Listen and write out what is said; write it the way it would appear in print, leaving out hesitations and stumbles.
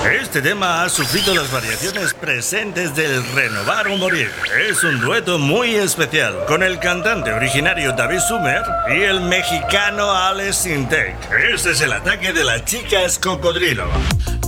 Este tema ha sufrido las variaciones presentes del Renovar o Morir. Es un dueto muy especial con el cantante originario David Sumer y el mexicano Alex Sintek. Este es el ataque de las chicas cocodrilo.